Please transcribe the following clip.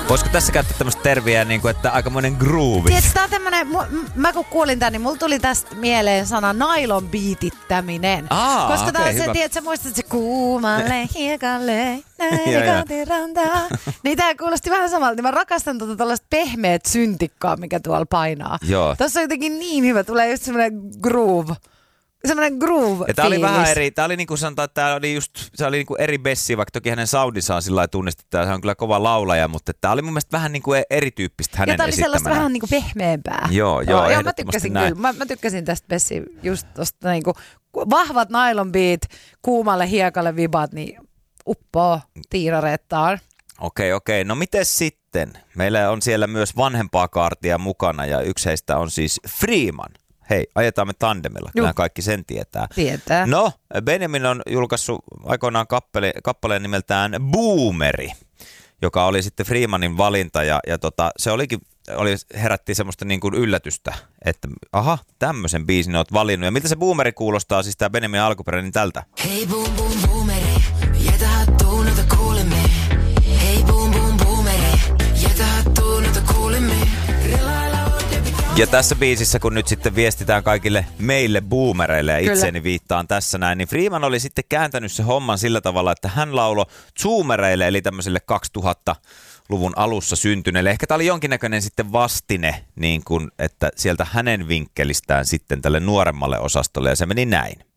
Voisiko tässä käyttää tämmöistä terviä, niin kuin, että aikamoinen groove? Tiedätkö, tää on tämmönen, mä kun kuulin tän, niin mulla tuli tästä mieleen sana nylon biitittäminen. Koska tää se, tiedätkö, sä muistat se kuumalle hiekalle, näin kotirantaa. Niin tää kuulosti vähän samalta, niin mä rakastan tällaista pehmeät syntikkaa, mikä tuolla painaa. Joo. Tässä on jotenkin niin hyvä, tulee just semmonen groove. Semmoinen groove. Ja tää oli vähän eri, tää oli niinku sanotaan, että tää oli just, se oli niinku eri bessi, vaikka toki hänen soundinsa on sillä lailla tunnistettu, se on kyllä kova laulaja, mutta tää oli mun mielestä vähän niinku erityyppistä hänen esittämänä. Ja tää oli sellaista vähän niinku pehmeämpää. Joo, mä tykkäsin näin. Kyllä, mä tykkäsin tästä bessi just tosta niinku, vahvat nylon beat, kuumalle hiekalle vibat, niin uppoo tiirarettaan. Okei. No miten sitten? Meillä on siellä myös vanhempaa kaartia mukana ja yksi heistä on siis Freeman. Hei, ajetaan me tandemilla, kyllä kaikki sen tietää. Tietää. No, Benjamin on julkaissut aikoinaan kappaleen nimeltään Boomeri, joka oli sitten Freemanin valinta ja se herätti semmoista niin kuin yllätystä, että aha, tämmöisen biisin oot valinnut. Ja miltä se Boomeri kuulostaa, siis tää Benjamin alkuperäinen niin tältä? Hei boom boom boomeri, jätä hattuun, jota kuulemme. Hei boom boom boomeri, jätä hattuun, jota kuulemme. Ja tässä biisissä, kun nyt sitten viestitään kaikille meille boomereille ja itseeni viittaan tässä näin, niin Freeman oli sitten kääntänyt se homman sillä tavalla, että hän lauloi zoomereille, eli tämmöiselle 2000-luvun alussa syntyneelle. Ehkä tämä oli jonkinnäköinen sitten vastine, niin kuin, että sieltä hänen vinkkelistään sitten tälle nuoremmalle osastolle, ja se meni näin.